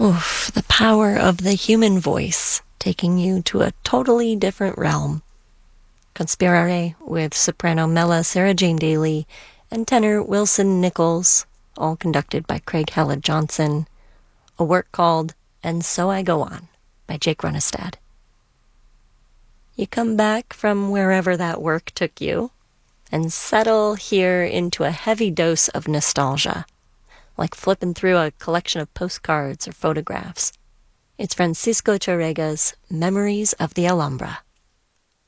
Oof, the power of the human voice, taking you to a totally different realm. Conspirare with soprano Mela Sarah Jane Daly and tenor Wilson Nichols, all conducted by Craig Hella Johnson. A work called And So I Go On by Jake Runestad. You come back from wherever that work took you and settle here into a heavy dose of nostalgia, like flipping through a collection of postcards or photographs. It's Francisco Tárrega's Memories of the Alhambra.